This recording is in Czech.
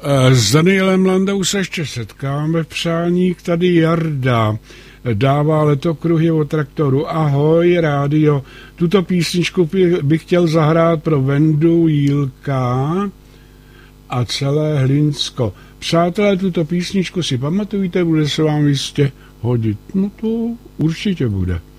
S Danielem Landou se ještě setkáme v přáních. Tady Jarda dává letokruhy o traktoru. Ahoj, rádio. Tuto písničku bych chtěl zahrát pro Vendu, Jílka a celé Hlinsko. Přátelé, tuto písničku si pamatujte, bude se vám jistě hodit. No to určitě bude.